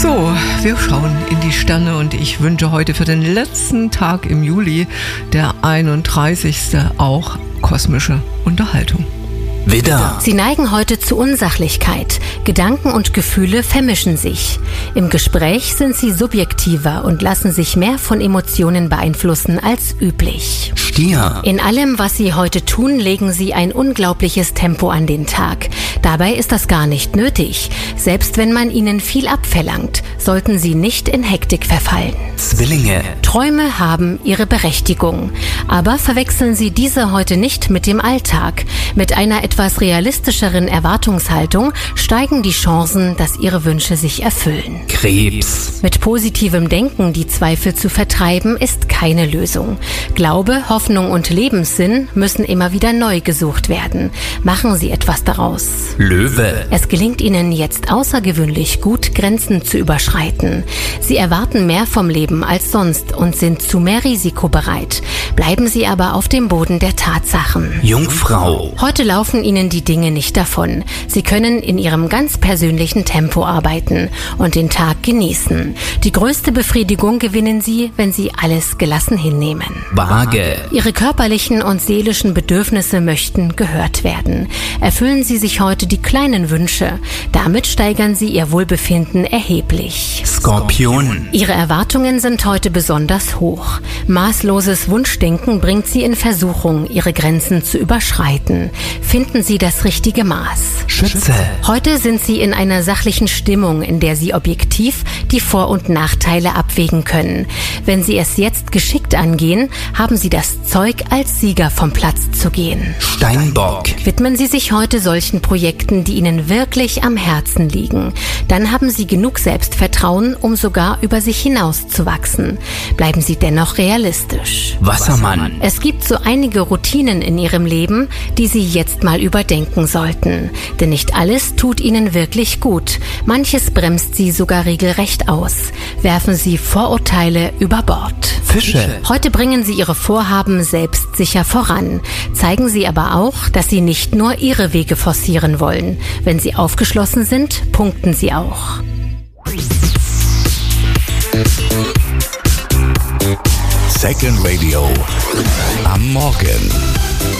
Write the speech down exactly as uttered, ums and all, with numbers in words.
So, wir schauen in die Sterne und ich wünsche heute für den letzten Tag im Juli, der einunddreißigste auch kosmische Unterhaltung. Widder. Sie neigen heute zu Unsachlichkeit. Gedanken und Gefühle vermischen sich. Im Gespräch sind Sie subjektiver und lassen sich mehr von Emotionen beeinflussen als üblich. Stier. In allem, was Sie heute tun, legen Sie ein unglaubliches Tempo an den Tag. Dabei ist das gar nicht nötig. Selbst wenn man Ihnen viel abverlangt, sollten Sie nicht in Hektik verfallen. Zwillinge. Träume haben ihre Berechtigung. Aber verwechseln Sie diese heute nicht mit dem Alltag. Mit einer etwas realistischeren Erwartungshaltung steigen die Chancen, dass Ihre Wünsche sich erfüllen. Krebs. Mit positivem Denken die Zweifel zu vertreiben, ist keine Lösung. Glaube, Hoffnung und Lebenssinn müssen immer wieder neu gesucht werden. Machen Sie etwas daraus. Löwe. Es gelingt Ihnen jetzt außergewöhnlich gut, Grenzen zu überschreiten. Sie erwarten mehr vom Leben als sonst und sind zu mehr Risiko bereit. Bleiben Sie aber auf dem Boden der Tatsachen. Jungfrau. Heute laufen Ihnen die Dinge nicht davon. Sie können in Ihrem ganz persönlichen Tempo arbeiten und den Tag genießen. Die größte Befriedigung gewinnen Sie, wenn Sie alles gelassen hinnehmen. Waage. Ihre körperlichen und seelischen Bedürfnisse möchten gehört werden. Erfüllen Sie sich heute die kleinen Wünsche. Damit steigern Sie Ihr Wohlbefinden erheblich. Skorpion. Ihre Erwartungen sind heute besonders hoch. Maßloses Wunschdenken bringt Sie in Versuchung, Ihre Grenzen zu überschreiten. Finden Sie das richtige Maß. Schütze. Heute sind Sie in einer sachlichen Stimmung, in der Sie objektiv die Vor- und Nachteile abwägen können. Wenn Sie es jetzt geschickt angehen, haben Sie das Zeug, als Sieger vom Platz zu gehen. Steinbock. Widmen Sie sich heute solchen Projekten, die Ihnen wirklich am Herzen liegen. Dann haben Sie genug Selbstvertrauen, um sogar über sich hinaus zu wachsen. Bleiben Sie dennoch realistisch. Wassermann. Es gibt so einige Routinen in Ihrem Leben, die Sie jetzt mal überdenken sollten. Denn nicht alles tut Ihnen wirklich gut. Manches bremst Sie sogar regelrecht aus. Werfen Sie Vorurteile über Bord. Fische. Heute bringen Sie Ihre Vorhaben selbstsicher voran. Zeigen Sie aber auch, dass Sie nicht nur Ihre Wege forcieren wollen. Wenn Sie aufgeschlossen sind, punkten Sie auch. Second Radio am Morgen.